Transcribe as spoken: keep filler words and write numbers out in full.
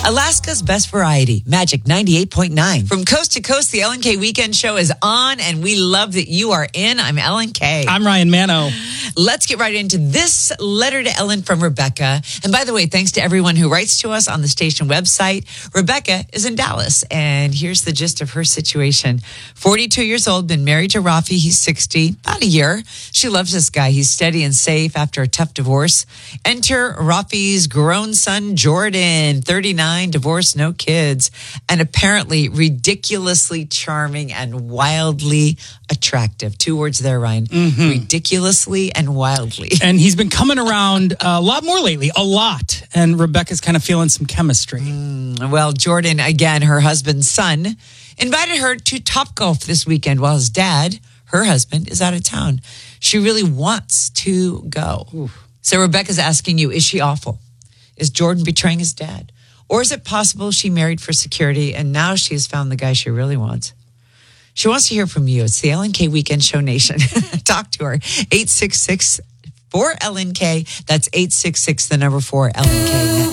Alaska's best variety, Magic ninety-eight point nine. From coast to coast, the Ellen K Weekend Show is on, and we love that you are in. I'm Ellen K. I'm Ryan Mano. Let's get right into this letter to Ellen from Rebecca. And by the way, thanks to everyone who writes to us on the station website. Rebecca is in Dallas, and here's the gist of her situation. forty-two years old, been married to Rafi. He's sixty, about a year. She loves this guy. He's steady and safe after a tough divorce. Enter Rafi's grown son, Jordan, thirty-nine, divorced, no kids, and apparently ridiculously charming and wildly attractive. Two words there, Ryan. Mm-hmm. Ridiculously and wildly. And he's been coming around a lot more lately, a lot. And Rebecca's kind of feeling some chemistry. Mm, well, Jordan, again, her husband's son, invited her to Topgolf this weekend while his dad, her husband, is out of town. She really wants to go. Oof. So Rebecca's asking you, is she awful? Is Jordan betraying his dad? Or is it possible she married for security and now she has found the guy she really wants? She wants to hear from you. It's the Ellen K Weekend Show Nation. Talk to her. eight six six, four L N K. That's eight six six, the number four L N K.